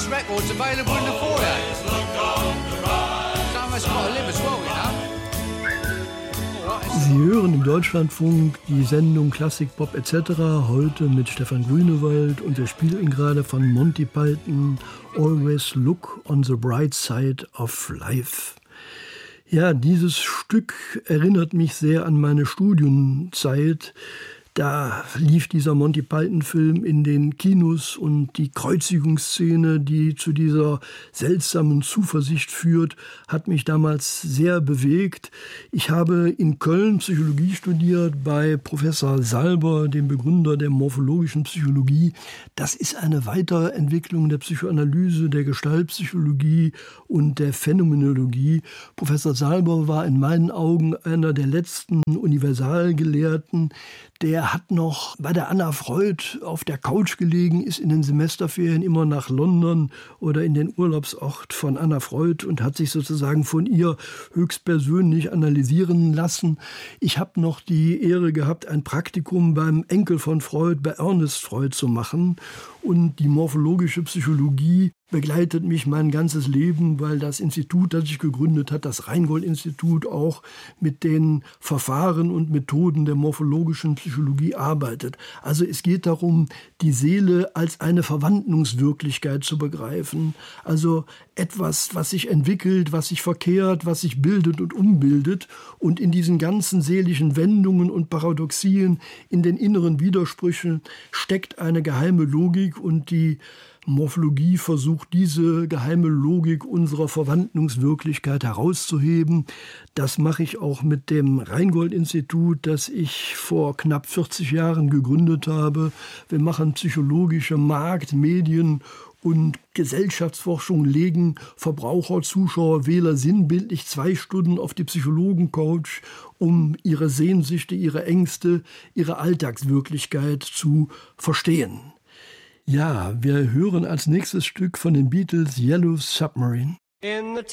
this record's available in the foyer. Someone's got to live as well, you know. Sie hören im Deutschlandfunk die Sendung Klassik, Pop etc. heute mit Stefan Grünewald und wir spielen gerade von Monty Python Always Look on the Bright Side of Life. Ja, dieses Stück erinnert mich sehr an meine Studienzeit. Da lief dieser Monty Python-Film in den Kinos und die Kreuzigungsszene, die zu dieser seltsamen Zuversicht führt, hat mich damals sehr bewegt. Ich habe in Köln Psychologie studiert bei Professor Salber, dem Begründer der morphologischen Psychologie. Das ist eine Weiterentwicklung der Psychoanalyse, der Gestaltpsychologie und der Phänomenologie. Professor Salber war in meinen Augen einer der letzten Universalgelehrten. Der hat noch bei der Anna Freud auf der Couch gelegen, ist in den Semesterferien immer nach London oder in den Urlaubsort von Anna Freud und hat sich sozusagen von ihr höchstpersönlich analysieren lassen. Ich habe noch die Ehre gehabt, ein Praktikum beim Enkel von Freud, bei Ernest Freud zu machen. Und die morphologische Psychologie begleitet mich mein ganzes Leben, weil das Institut, das ich gegründet habe, das Rheingold-Institut, auch mit den Verfahren und Methoden der morphologischen Psychologie arbeitet. Also es geht darum, die Seele als eine Verwandlungswirklichkeit zu begreifen. Also etwas, was sich entwickelt, was sich verkehrt, was sich bildet und umbildet. Und in diesen ganzen seelischen Wendungen und Paradoxien, in den inneren Widersprüchen steckt eine geheime Logik und die Morphologie versucht, diese geheime Logik unserer Verwandlungswirklichkeit herauszuheben. Das mache ich auch mit dem Rheingold-Institut, das ich vor knapp 40 Jahren gegründet habe. Wir machen psychologische Markt-, Medien- und Gesellschaftsforschung, legen Verbraucher, Zuschauer, Wähler sinnbildlich 2 Stunden auf die Psychologen-Couch, um ihre Sehnsüchte, ihre Ängste, ihre Alltagswirklichkeit zu verstehen. Ja, wir hören als nächstes Stück von den Beatles Yellow Submarine. In the